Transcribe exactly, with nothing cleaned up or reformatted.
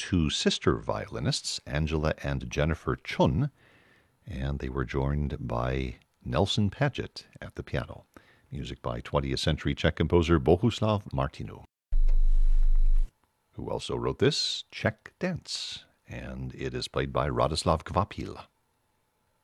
two sister violinists, Angela and Jennifer Chun, and they were joined by Nelson Paget at the piano. Music by twentieth century Czech composer Bohuslav Martinu, who also wrote this Czech dance, and it is played by Radoslav Kvapil.